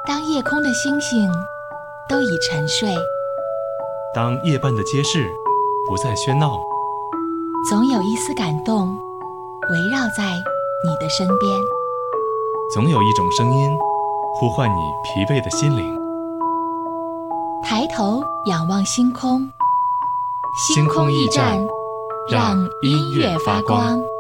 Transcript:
当夜空的星星都已沉睡， 当夜半的街市不再喧闹， 总有一丝感动围绕在你的身边， 总有一种声音呼唤你疲惫的心灵。 抬头仰望星空， 星空驿站，让音乐发光。